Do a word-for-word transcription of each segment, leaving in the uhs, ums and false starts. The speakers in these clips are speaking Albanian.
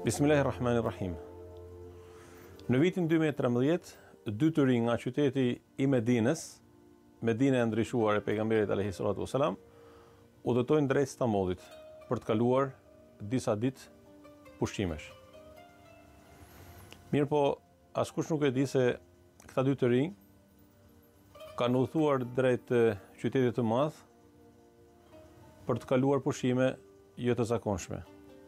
Bismillahirrahmanirrahim. Në vitin dy mijë e trembëdhjetë, dy të rinj nga qyteti i Medinës, Medina e ndryshuar e pejgamberit alayhi salatu wasalam, udhëtojnë drejt Stambollit për të kaluar disa ditë pushqimesh. Mirë po, askush nuk e di se këta dy të rinj kanë udhëtuar drejt qytetit të madh për të kaluar pushime jo të zakonshme.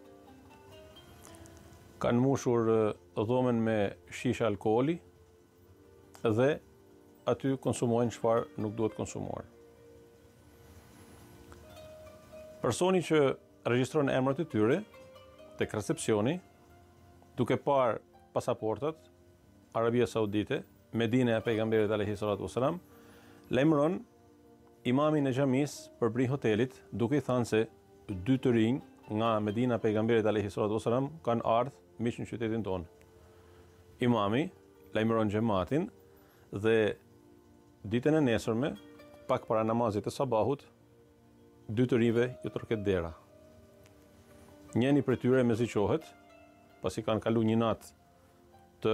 Kanë mushur dhomen me shisha alkooli dhe aty konsumojnë çfarë nuk duhet konsumuar. Personi që regjistron emrat e tyre tek recepcioni, duke parë pasaportat, Arabia Saudite, Medina e pejgamberit alayhi salatu wasalam, lajmëron imamin e xhamisë përbri hotelit, duke i thënë se dy të rinj nga Medina e pejgamberit alayhi salatu wasalam kanë ardhur miq në qytetin tonë. Imami lajmëron xhamatin dhe ditën e nesërme, pak para namazit të sabahut, dy të rinjve ju tërket dera. Njëri prej tyre mezicqohet, pasi kanë kalu një natë të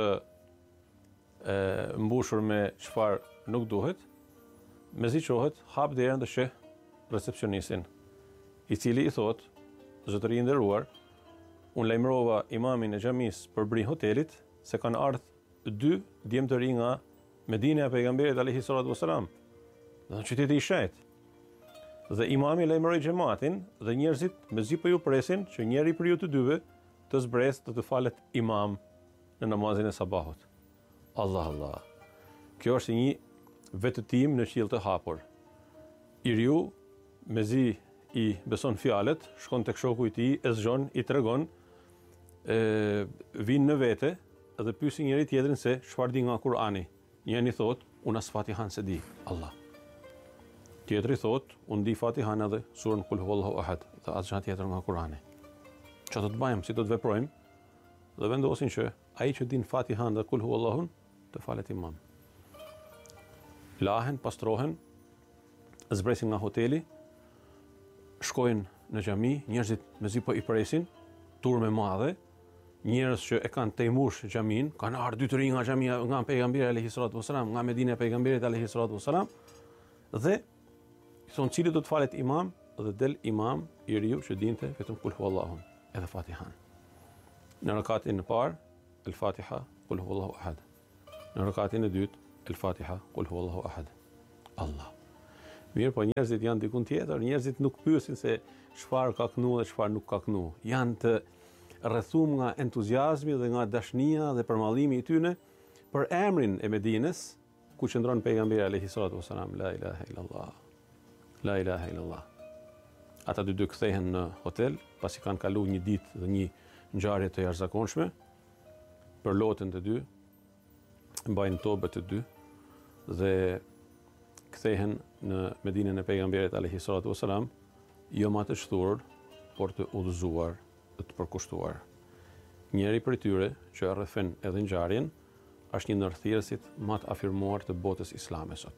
e, mbushur me çfarë nuk duhet, mezicqohet, hap derën dhe sheh recepcionistin, i cili i thot: "Zotëri i nderuar, unë lajmërova imamin e xhamisë përbri hotelit se kanë ardhur dy djemë të rinj nga Medina e pejgamberit alayhi salatu wasalam, në qyteti i shenjtë." Dhe imami lajmëroi xhamatin dhe njerëzit mezi po ju presin që njëri prej ju të dyve të zbresë dhe të falet imam në namazin e sabahut. Allah Allah. Kjo është një vetëtim në qiell të hapur. I riu mezi i beson fjalët, shkon tek shoku i tij, e zgjon, i tregon, ë vin në vete dhe pyesin njëri tjetrin se çfarë di nga Kurani. Njëri thot, unë as Fatihan se di, Allah. Tjetri thot, unë di Fatihan edhe surën Kul huwallahu ahad, dhe asgjë tjetër nga Kurani. Çfarë do të bëjmë, si do të veprojmë? Dhe vendosin që ai që din Fatihan dhe Kul huwallahun të falet imam. Lahen, pastrohen, zbresin nga hoteli, shkojnë në xhami, njerëzit mezi po i presin, turme madhe, njerëz që e kanë tejmush xhamin, kanë ardhur dy të rinj nga xhamia nga pejgamberi alayhi salatu wasalam, nga Medina e pejgamberit alayhi salatu wasalam, dhe i thonë cili do të falet imam, dhe del imam i riu që dinte vetëm Kul huwallahun, edhe Fatihan. Në rakatin e parë, el Fatiha, Kul huwallahu ahad. Në rakatin e dytë, el Fatiha, Kul huwallahu ahad. Allah. Mirë, po njerëzit janë dikun tjetër, njerëzit nuk pyesin se çfarë ka kënu dhe çfarë nuk ka kënu. Janë të rrethum nga entuziazmi dhe nga dashnia dhe përmallimi i tyre për emrin e Medinës, ku qëndron pejgamberi alayhi salatu wasalam, la ilaha illallah. La ilaha illallah. Ata dy dy kthehen në hotel, pasi kanë kaluar një ditë dhe një ngjarje të jashtëzakonshme, për lotën të dy, mbajnë tobe të dy dhe kthehen në Medinën e pejgamberit alayhi salatu wasalam, jo më të shturur, por të udhëzuar dhe të përkushtuar. Njëri prej tyre që rrëfen edhe ngjarjen është një ndër thirrësit më të afirmuar të botës islame sot.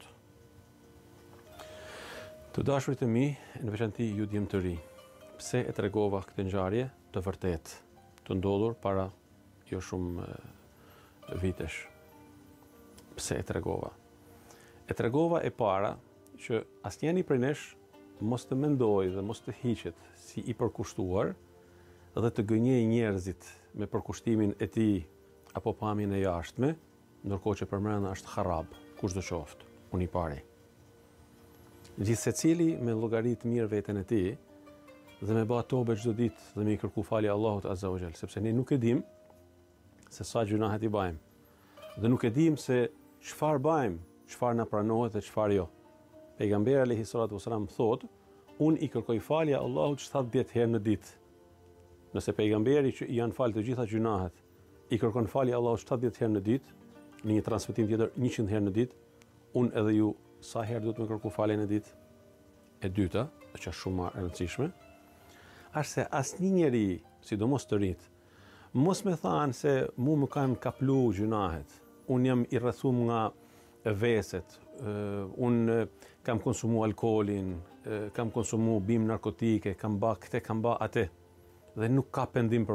Të dashurit e mi, në veçanti ju djemë të ri, pse e tregova këtë ngjarje të vërtetë, të ndodhur para jo shumë e, vitesh. Pse e tregova? E tregova e para që asnjëri prej nesh mos të mendoj dhe mos të hiqet si i përkushtuar dhe të gënjej njerëzit me përkushtimin e tij apo pamjen e jashtme, ndërkohë që përmbrenda është harrab, kushdo qoftë, unë i pari. Gjithë secili me llogarit mirë veten e tij dhe me bë tobe çdo ditë dhe me i kërku falje Allahut azza wa jall, sepse ne nuk e dim se sa gjunahet i bëjmë. Dhe nuk e dim se çfarë bëjmë, çfarë na pranohet dhe çfarë jo. Pejgamberi alayhi salatu wasalam thotë, unë i kërkoj falje Allahut shtatëdhjetë herë në ditë. Nëse pejgamberi që i janë falë të gjitha gjunahet, i kërkon falje Allahut shtatëdhjetë herë në ditë, në një transmetim tjetër njëqind herë në ditë, unë edhe ju sa herë duhet me kërku falje në ditë? E dyta, që është shumë e rëndësishme, është se asnjë njeri, sidomos të rinjt, mos me thanë se mu më kanë kaplu gjunahet, unë jam i rrethum nga veset, uh, unë kam konsumu alkoolin, uh, kam konsumu bim narkotike, kam ba këte, kam ba atë, dhe nuk ka pendim për mu.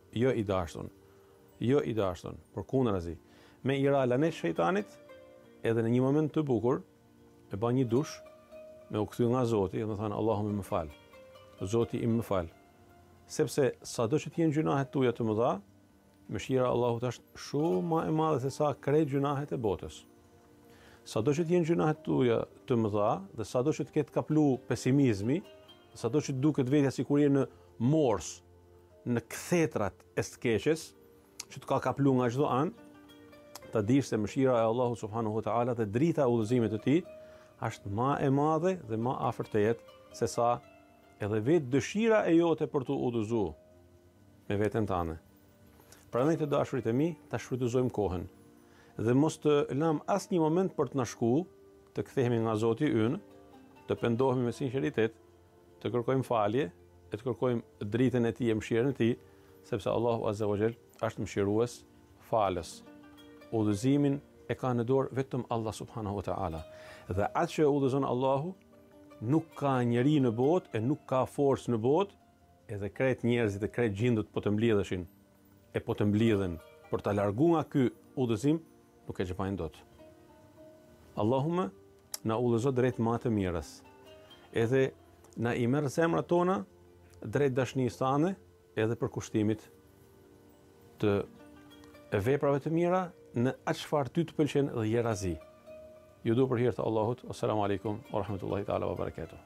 jo i dashur, jo i dashur, por kundërzi. Me ira lanet shejtanit, edhe në një moment të bukur, e bën një dush, me u kthy nga Zoti dhe thënë Allahumma më fal. Zoti im më fal. Sepse sado që të jenë gjunahet tuaja të mëdha, mëshira e Allahut është shumë më e madhe se sa krejt gjunahet e botës. Sado që të jenë gjunahet tuaja të mëdha dhe sado që të ketë kaplu pesimizmi, sado që të duket vetja sikur je në mors, në kthetrat e së keqes, që të ka kaplu nga çdo anë, ta dish se mëshira e Allahut subhanahu wa taala dhe drita e udhëzimit të tij është më e madhe dhe më afër tejet se sa edhe vetë dëshira e jote për të udhëzuar me veten tënde. Prandaj të dashurit e mi, ta shfrytëzojmë kohën dhe mos të lëm asnjë moment për të na shku, të kthehemi nga Zoti ynë, të pendohemi me sinqeritet, të kërkojmë falje, e të kërkojmë dritën e tij e mëshirën e tij, sepse Allahu azza wa jall është mëshirues, falës. Udhëzimin e ka në dorë vetëm Allah subhanahu wa taala. Dhe atë që udhëzon Allahu, nuk ka njeri në botë e nuk ka forcë në botë, edhe krejt njerëzit e krejt gjindët po të mblidheshin, e po të mblidhen për ta larguar nga ky udhëzim, nuk e gjepajnë dot. Allahume na udhëzo drejt më të mirës. Edhe na i merr zemrat tona drejt dashurisë tane, edhe për kushtimit të veprave të mira në atë çfarë ty të pëlqen dhe je razi. Ju du për hir të Allahut. Assalamu alaikum wa rahmatullahi ta'ala wa barakatuh.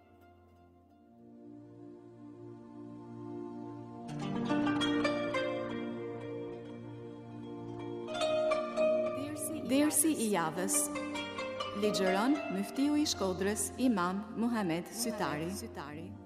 Dersi i javës. Ligjëron Muftiu i Shkodrës Imam Muhamet Sytari.